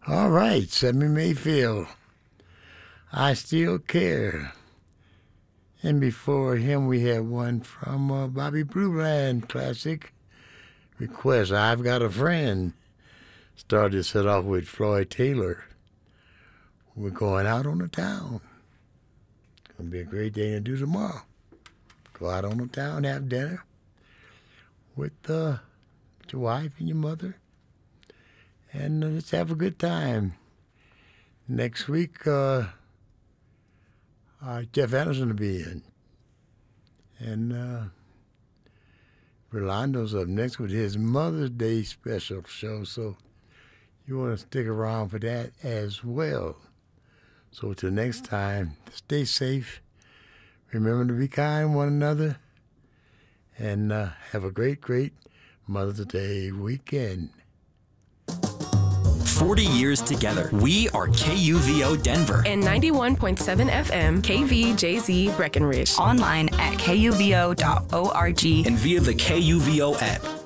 All right, Sammy Mayfield. I Still Care. And before him, we had one from Bobby Blue Bland, classic request, I've Got a Friend. Started to set off with Floyd Taylor. We're going out on the town. It's going to be a great day to do tomorrow. Go out on the town, have dinner with your wife and your mother, and let's have a good time. Next week, Jeff Anderson will be in. And Rolando's up next with his Mother's Day special show, so you want to stick around for that as well. So till next time, stay safe. Remember to be kind to one another. And have a great, great Mother's Day weekend. 40 years together. We are KUVO Denver. And 91.7 FM, KVJZ Breckenridge. Online at kuvo.org. And via the KUVO app.